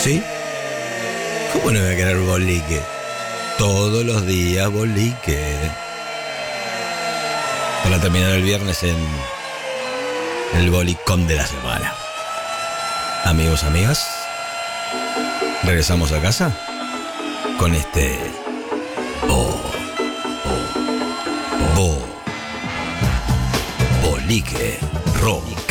¿Sí? ¿Cómo no voy a querer boliche? Todos los días boliche. Para terminar el viernes en el bolicón de la semana. Amigos, amigas, regresamos a casa con este boliche rock.